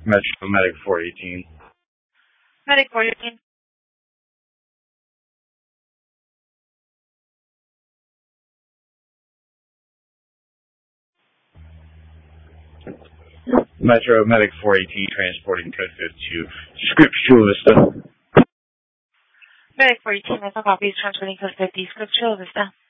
Metro Medic 418. Medic 418. Metro Medic 418 transporting code 52. Script Chula Vista. Medic 418, that's a copy. Transferring code 50. Script Chula Vista.